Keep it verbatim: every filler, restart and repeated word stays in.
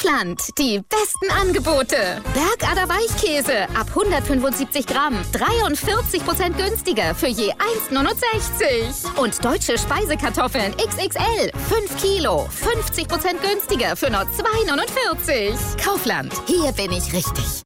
Kaufland, die besten Angebote. Bergader Weichkäse ab hundertfünfundsiebzig Gramm, dreiundvierzig Prozent günstiger für je eins Komma neunundsechzig. Und deutsche Speisekartoffeln X X L, fünf Kilo, fünfzig Prozent günstiger für nur zwei Komma neunundvierzig. Kaufland, hier bin ich richtig.